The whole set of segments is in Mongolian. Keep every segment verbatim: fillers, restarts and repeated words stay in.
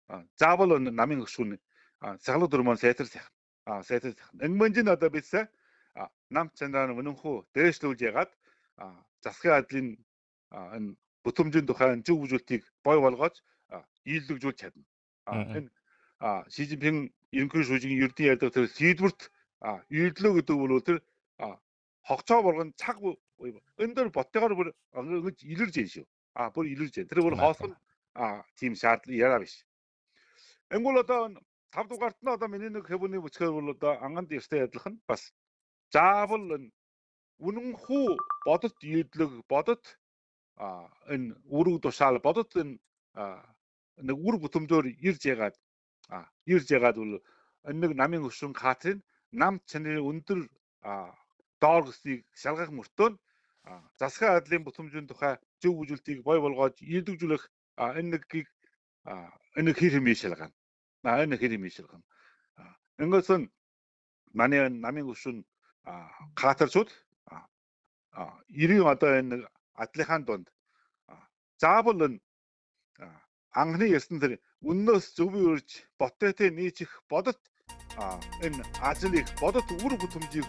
заавал намын гүшүүн сахлах дөрмөн сайтар сайхан. А сайтар сайхан. Энгмэнжин одоо бисээ нам чанараа өнөнхөө дээшлүүлж ягаад засгийн адлын энэ бүтэмжийн тухай зөв үзүүлэлтийг бой болгож ийлэгжүүлж чадна. Энэ Ши Цзиньпин ерөнхий шүүжгийн ердийн ярьдаг тэр сэдвэрт ийлэлөө гэдэг бол тэр хогцоо болгон цаг энэ дөр боттойгоор бүр ингэж илэрж яа шүү. А бүр илэрж яа. Тэр бол хоосон тийм шаардлага яриа биш. Энгүүл одоо тав дугаарт нь одоо миний нэг хэвүний бүсгээр бол одоо анганд ёстой адилхан бас заавал үнэн хүү бодит ийлэг бодит энэ үрэг тушаал бодит энэ нэг үр бүтэмжөөр ирж ягаад ирж ягаад бол энэ нэг намын хөшрөн хаатрын нам чанарын өндөр доор гэсийг шалгах мөртөө засгийн адлын бүтэмжийн тухай зөв үзүүлэлтийг бой болгож ийлэгжүүлэх энэ нэггийг энэ хэр хэмээ шалгана. Энэ хэр хэмээ шалгана. Ингээс манай намын хөшрөн хатарчуд ерийн одоо энэ адлынхаан донд заавал энэ анхны ярьсан тэр үннөөс зөвийн үрж боттой нийцэх бодот энэ ажлыг бодот үр бүтэмжийг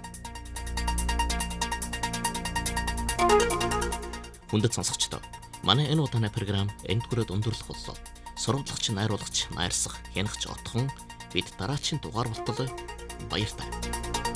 хүндэт сонсогчдоо манай энэ удааны програм энд хүрээд өндөрлөх боллоо. Сурвалжлагч, найруулагч, найрсах, хянагч отхон бид дараачийн дугаар болтол баяртай.